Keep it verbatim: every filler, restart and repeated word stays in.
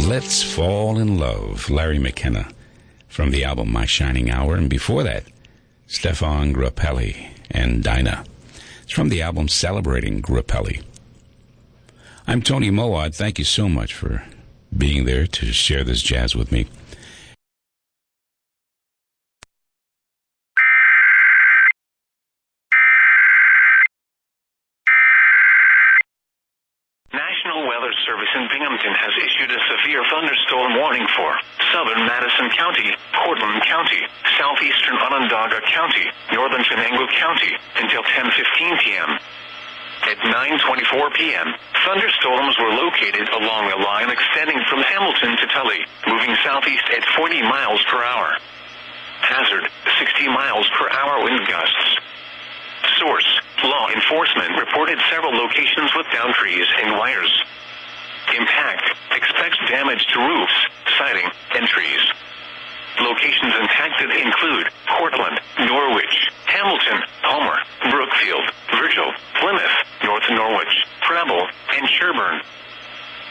Let's Fall in Love, Larry McKenna, from the album My Shining Hour. And before that, Stefan Grappelli and Dinah. It's from the album Celebrating Grappelli. I'm Tony Mowat. Thank you so much for being there to share this jazz with me. National Weather Service in Binghamton has issued a severe thunderstorm warning for southern Madison County, Portland County, southeastern Onondaga County, northern Chenango County until ten fifteen p.m. At nine twenty-four p.m., thunderstorms were located along a line extending from Hamilton to Tully, moving southeast at forty miles per hour. Hazard, sixty miles per hour wind gusts. Source, law enforcement reported several locations with downed trees and wires. Impact, expects damage to roofs, siding, and trees. Locations impacted include Cortland, Norwich, Hamilton, Homer, Brookfield, Virgil, Plymouth, North Norwich, Preble, and Sherburne.